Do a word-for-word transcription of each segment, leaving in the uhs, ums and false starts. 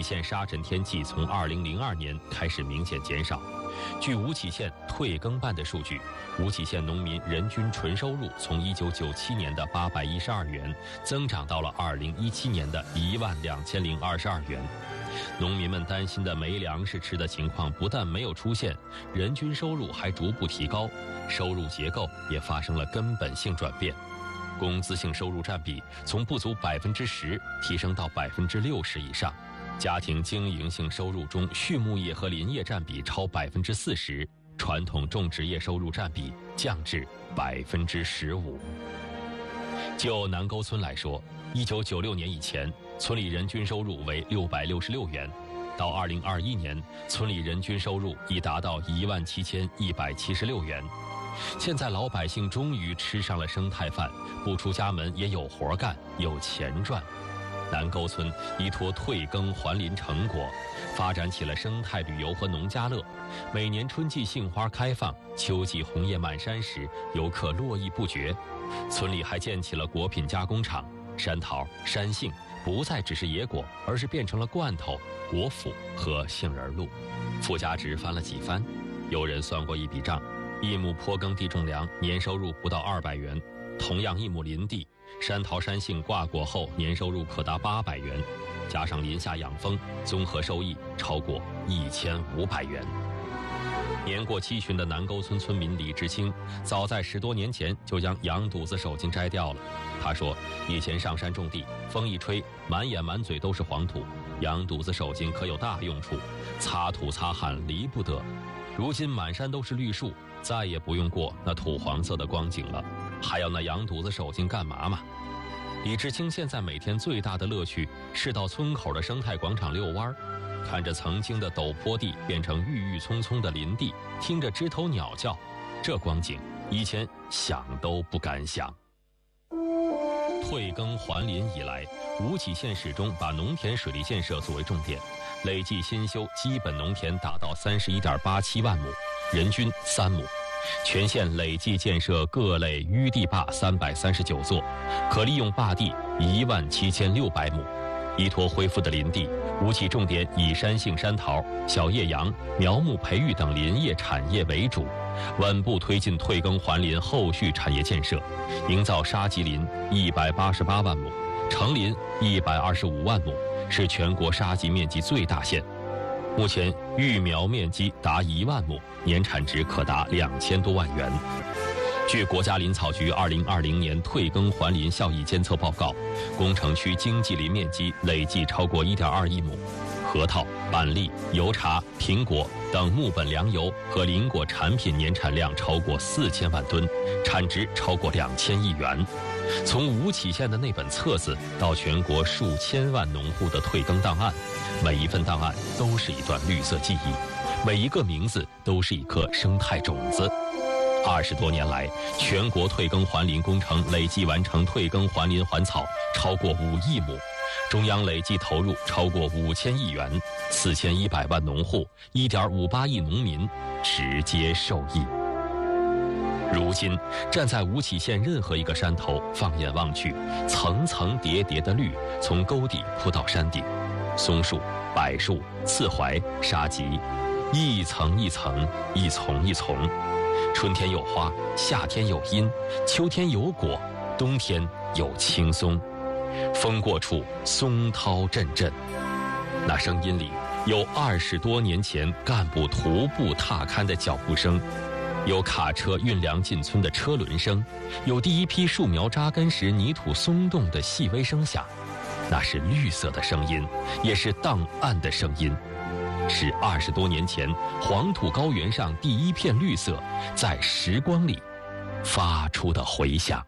县沙尘天气从二零零二年开始明显减少。据吴起县退耕办的数据，吴起县农民人均纯收入从一九九七年的八百一十二元增长到了二零一七年的一万两千零二十二元。农民们担心的没粮食吃的情况不但没有出现，人均收入还逐步提高，收入结构也发生了根本性转变。工资性收入占比从不足百分之十提升到百分之六十以上，家庭经营性收入中畜牧业和林业占比超百分之四十，传统种植业收入占比降至百分之十五。就南沟村来说，一九九六年以前，村里人均收入为六百六十六元，到二零二一年，村里人均收入已达到一万七千一百七十六元。现在老百姓终于吃上了生态饭，不出家门也有活干，有钱赚。南沟村依托退耕还林成果，发展起了生态旅游和农家乐。每年春季杏花开放，秋季红叶满山时，游客络绎不绝。村里还建起了果品加工厂，山桃、山杏不再只是野果，而是变成了罐头、果脯和杏仁露，附加值翻了几番。有人算过一笔账，一亩坡耕地种粮年收入不到二百元，同样一亩林地，山桃山杏挂果后年收入可达八百元，加上林下养蜂，综合收益超过一千五百元。年过七旬的南沟村村民李志清，早在十多年前就将羊肚子手巾摘掉了。他说，以前上山种地，风一吹，满眼满嘴都是黄土，羊肚子手巾可有大用处，擦土擦汗离不得。如今满山都是绿树，再也不用过那土黄色的光景了，还要那羊肚子手巾干嘛嘛？李志清现在每天最大的乐趣是到村口的生态广场遛弯，看着曾经的陡坡地变成郁郁葱葱的林地，听着枝头鸟叫，这光景以前想都不敢想。退耕还林以来，吴起县始终把农田水利建设作为重点，累计新修基本农田达到三十一点八七万亩，人均三亩。全县累计建设各类淤地坝三百三十九座，可利用坝地一万七千六百亩。依托恢复的林地，吴起重点以山杏、山桃、小叶杨、苗木培育等林业产业为主，稳步推进退耕还林后续产业建设，营造沙棘林一百八十八万亩，成林一百二十五万亩，是全国沙棘面积最大县。目前育苗面积达一万亩，年产值可达两千多万元。据国家林草局二零二零年退耕还林效益监测报告，工程区经济林面积累计超过一点二亿亩，核桃、板栗、油茶、苹果等木本粮油和林果产品年产量超过四千万吨，产值超过两千亿元。从吴起县的那本册子到全国数千万农户的退耕档案，每一份档案都是一段绿色记忆，每一个名字都是一颗生态种子。二十多年来，全国退耕还林工程累计完成退耕还林还草超过五亿亩，中央累计投入超过五千亿元，四千一百万农户，一点五八亿农民直接受益。如今，站在吴起县任何一个山头，放眼望去，层层叠叠的绿从沟底铺到山顶，松树、柏树、刺槐、沙棘，一层一层，一丛一丛。春天有花，夏天有阴，秋天有果，冬天有青松。风过处，松涛阵阵。那声音里有二十多年前干部徒步踏勘的脚步声，有卡车运粮进村的车轮声，有第一批树苗扎根时泥土松动的细微声响。那是绿色的声音，也是档案的声音，是二十多年前黄土高原上第一片绿色在时光里发出的回响。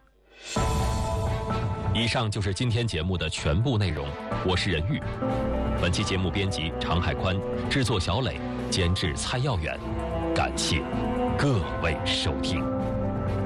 以上就是今天节目的全部内容，我是任玉。本期节目编辑常海宽，制作小磊，监制蔡耀远。感谢各位收听。